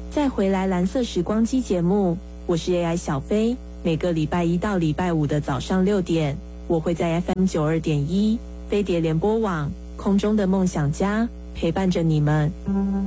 再回来蓝色时光机节目，我是 AI 小飞，每个礼拜一到礼拜五的早上6点，我会在 FM92.1飞碟联播网空中的梦想家陪伴着你们。